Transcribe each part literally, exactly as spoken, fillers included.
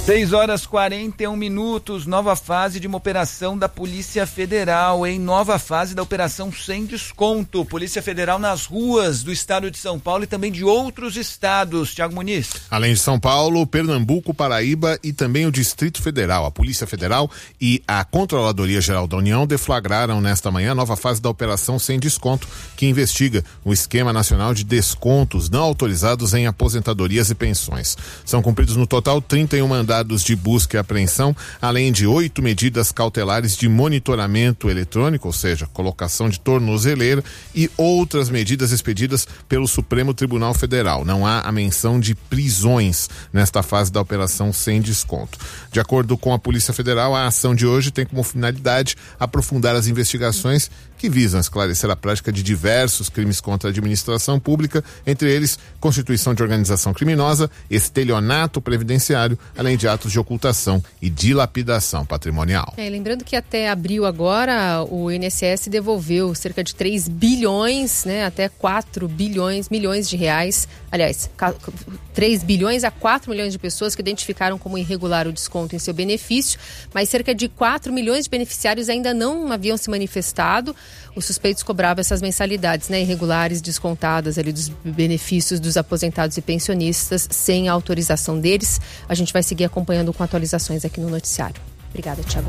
seis horas e quarenta e um minutos, nova fase de uma operação da Polícia Federal, em nova fase da operação Sem Desconto. Polícia Federal nas ruas do estado de São Paulo e também de outros estados. Tiago Muniz. Além de São Paulo, Pernambuco, Paraíba e também o Distrito Federal. A Polícia Federal e a Controladoria Geral da União deflagraram nesta manhã a nova fase da operação Sem Desconto, que investiga o Esquema Nacional de Descontos não autorizados em aposentadorias e pensões. São cumpridos no total trinta e um mandados de busca e apreensão, além de oito medidas cautelares de monitoramento eletrônico, ou seja, colocação de tornozeleira, e outras medidas expedidas pelo Supremo Tribunal Federal. Não há a menção de prisões nesta fase da operação Sem Desconto. De acordo com a Polícia Federal, a ação de hoje tem como finalidade aprofundar as investigações que visam esclarecer a prática de diversos crimes contra a administração pública, entre eles constituição de organização criminosa, estelionato previdenciário, além de atos de ocultação e dilapidação patrimonial. É, lembrando que até abril agora o I N S S devolveu cerca de três bilhões, né, até quatro bilhões, milhões de reais, aliás, três bilhões a quatro milhões de pessoas que identificaram como irregular o desconto em seu benefício, mas cerca de quatro milhões de beneficiários ainda não haviam se manifestado. Os suspeitos cobravam essas mensalidades, né, irregulares, descontadas ali dos benefícios dos aposentados e pensionistas sem autorização deles. A gente vai seguir acompanhando com atualizações aqui no noticiário. Obrigada, Thiago.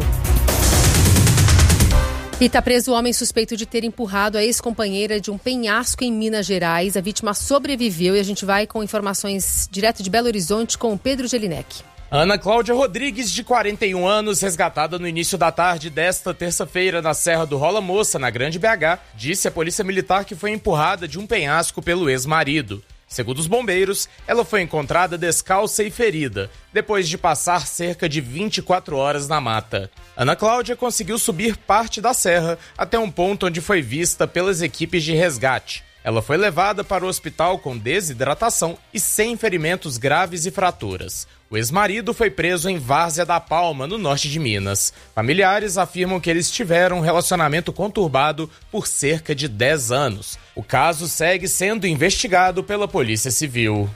E está preso o homem suspeito de ter empurrado a ex-companheira de um penhasco em Minas Gerais. A vítima sobreviveu e a gente vai com informações direto de Belo Horizonte com o Pedro Gelinek. Ana Cláudia Rodrigues, de quarenta e um anos, resgatada no início da tarde desta terça-feira na Serra do Rola Moça, na Grande B H, disse à Polícia Militar que foi empurrada de um penhasco pelo ex-marido. Segundo os bombeiros, ela foi encontrada descalça e ferida, depois de passar cerca de vinte e quatro horas na mata. Ana Cláudia conseguiu subir parte da serra até um ponto onde foi vista pelas equipes de resgate. Ela foi levada para o hospital com desidratação e sem ferimentos graves e fraturas. O ex-marido foi preso em Várzea da Palma, no norte de Minas. Familiares afirmam que eles tiveram um relacionamento conturbado por cerca de dez anos. O caso segue sendo investigado pela Polícia Civil.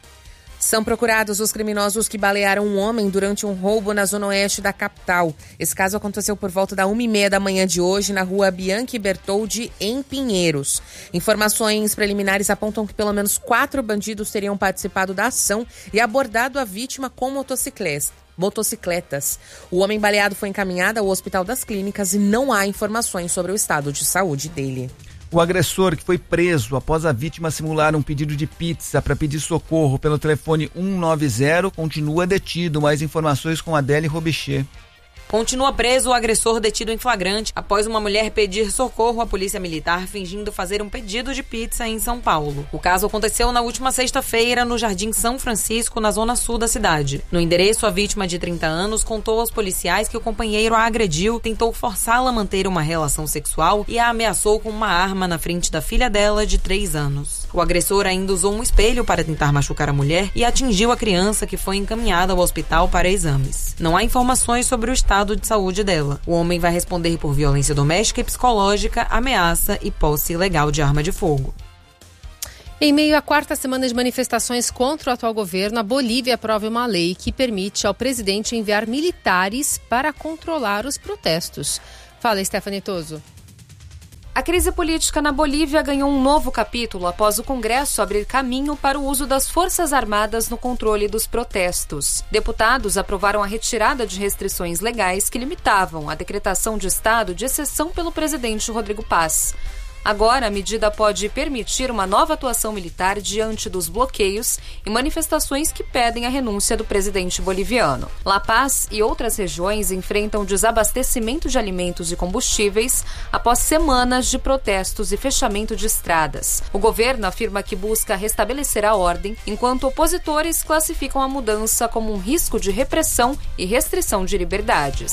São procurados os criminosos que balearam um homem durante um roubo na zona oeste da capital. Esse caso aconteceu por volta da uma e meia da manhã de hoje, na rua Bianchi Bertoldi, em Pinheiros. Informações preliminares apontam que pelo menos quatro bandidos teriam participado da ação e abordado a vítima com motocicletas. motocicletas. O homem baleado foi encaminhado ao Hospital das Clínicas e não há informações sobre o estado de saúde dele. O agressor, que foi preso após a vítima simular um pedido de pizza para pedir socorro pelo telefone um nove zero, continua detido. Mais informações com Adele Robichê. Continua preso o agressor detido em flagrante após uma mulher pedir socorro à polícia militar fingindo fazer um pedido de pizza em São Paulo. O caso aconteceu na última sexta-feira no Jardim São Francisco, na zona sul da cidade. No endereço, a vítima de trinta anos contou aos policiais que o companheiro a agrediu, tentou forçá-la a manter uma relação sexual e a ameaçou com uma arma na frente da filha dela, de três anos. O agressor ainda usou um espelho para tentar machucar a mulher e atingiu a criança, que foi encaminhada ao hospital para exames. Não há informações sobre o estado de saúde dela. O homem vai responder por violência doméstica e psicológica, ameaça e posse ilegal de arma de fogo. Em meio à quarta semana de manifestações contra o atual governo, a Bolívia aprova uma lei que permite ao presidente enviar militares para controlar os protestos. Fala, Stephanie Toso. A crise política na Bolívia ganhou um novo capítulo após o Congresso abrir caminho para o uso das Forças Armadas no controle dos protestos. Deputados aprovaram a retirada de restrições legais que limitavam a decretação de estado de exceção pelo presidente Rodrigo Paz. Agora, a medida pode permitir uma nova atuação militar diante dos bloqueios e manifestações que pedem a renúncia do presidente boliviano. La Paz e outras regiões enfrentam desabastecimento de alimentos e combustíveis após semanas de protestos e fechamento de estradas. O governo afirma que busca restabelecer a ordem, enquanto opositores classificam a mudança como um risco de repressão e restrição de liberdades.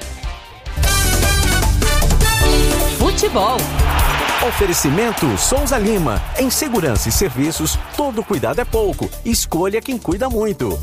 Futebol. Oferecimento Souza Lima. Em segurança e serviços, todo cuidado é pouco. Escolha quem cuida muito.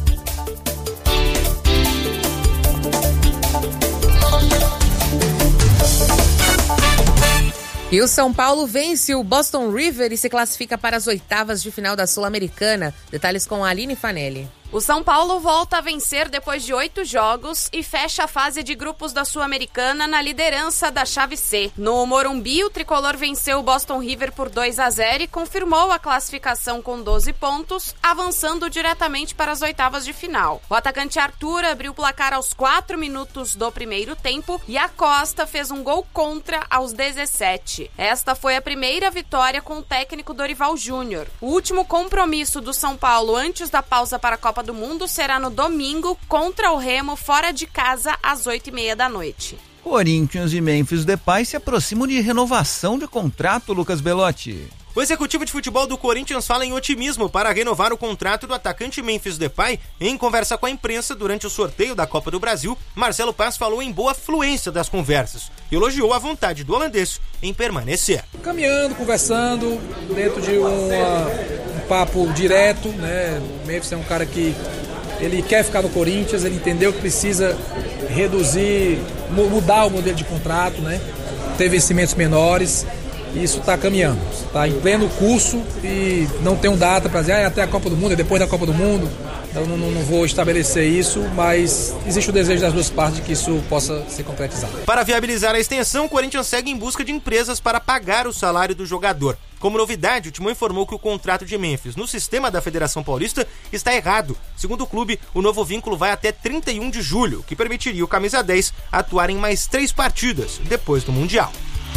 E o São Paulo vence o Boston River e se classifica para as oitavas de final da Sul-Americana. Detalhes com a Aline Fanelli. O São Paulo volta a vencer depois de oito jogos e fecha a fase de grupos da Sul-Americana na liderança da chave C. No Morumbi, o tricolor venceu o Boston River por dois a zero e confirmou a classificação com doze pontos, avançando diretamente para as oitavas de final. O atacante Arthur abriu o placar aos quatro minutos do primeiro tempo e a Costa fez um gol contra aos dezessete. Esta foi a primeira vitória com o técnico Dorival Júnior. O último compromisso do São Paulo antes da pausa para a Copa do Mundo será no domingo contra o Remo fora de casa às oito e meia da noite. Corinthians e Memphis Depay se aproximam de renovação de contrato, Lucas Belotti. O executivo de futebol do Corinthians fala em otimismo para renovar o contrato do atacante Memphis Depay. Em conversa com a imprensa durante o sorteio da Copa do Brasil, Marcelo Paz falou em boa fluência das conversas e elogiou a vontade do holandês em permanecer. Caminhando, conversando, dentro de uma, um papo direto, né? O Memphis é um cara que ele quer ficar no Corinthians, ele entendeu que precisa reduzir, mudar o modelo de contrato, né? Ter vencimentos menores. Isso está caminhando, está em pleno curso e não tem um data para dizer ah, é até a Copa do Mundo, é depois da Copa do Mundo. Então não, não vou estabelecer isso, mas existe o desejo das duas partes de que isso possa ser concretizado. Para viabilizar a extensão, o Corinthians segue em busca de empresas para pagar o salário do jogador. Como novidade, o Timão informou que o contrato de Memphis no sistema da Federação Paulista está errado. Segundo o clube, o novo vínculo vai até trinta e um de julho, que permitiria o camisa dez atuar em mais três partidas depois do Mundial.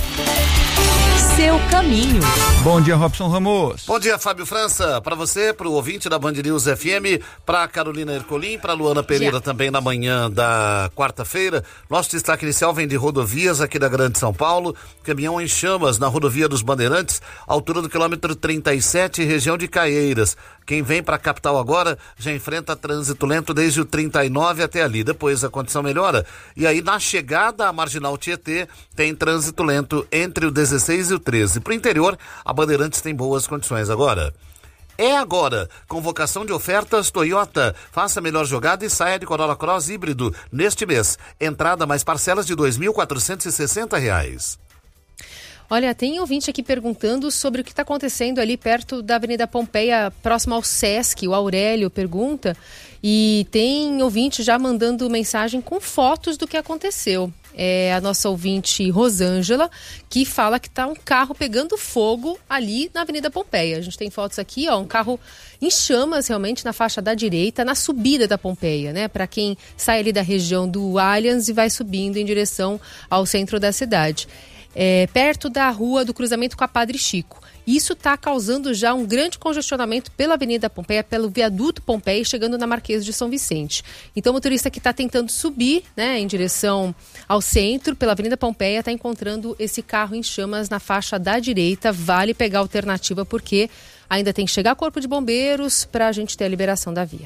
Seu caminho. Bom dia, Robson Ramos. Bom dia, Fábio França. Para você, para o ouvinte da Band News F M, para Carolina Ercolim, para Luana Pereira dia. Também na manhã da quarta-feira. Nosso destaque inicial vem de rodovias aqui da Grande São Paulo. Caminhão em chamas na rodovia dos Bandeirantes, altura do quilômetro trinta e sete, região de Caieiras. Quem vem para a capital agora já enfrenta trânsito lento desde o trinta e nove até ali. Depois a condição melhora. E aí na chegada à Marginal Tietê tem trânsito lento entre o dezesseis e o treze. Para o interior, a Bandeirantes tem boas condições agora. É agora. Convocação de ofertas Toyota. Faça a melhor jogada e saia de Corolla Cross híbrido neste mês. Entrada mais parcelas de dois mil quatrocentos e sessenta reais. Olha, tem ouvinte aqui perguntando sobre o que está acontecendo ali perto da Avenida Pompeia, próximo ao Sesc. O Aurélio pergunta e tem ouvinte já mandando mensagem com fotos do que aconteceu. É a nossa ouvinte Rosângela, que fala que está um carro pegando fogo ali na Avenida Pompeia. A gente tem fotos aqui, ó, um carro em chamas realmente na faixa da direita, na subida da Pompeia, né? Para quem sai ali da região do Allianz e vai subindo em direção ao centro da cidade. É, perto da rua do cruzamento com a Padre Chico. Isso está causando já um grande congestionamento pela Avenida Pompeia, pelo viaduto Pompeia, chegando na Marquês de São Vicente. Então o motorista que está tentando subir, né, em direção ao centro, pela Avenida Pompeia, está encontrando esse carro em chamas na faixa da direita. Vale pegar a alternativa porque ainda tem que chegar Corpo de Bombeiros para a gente ter a liberação da via.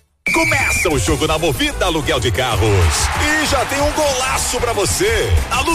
Começa o jogo na Movida Aluguel de Carros e já tem um golaço para você.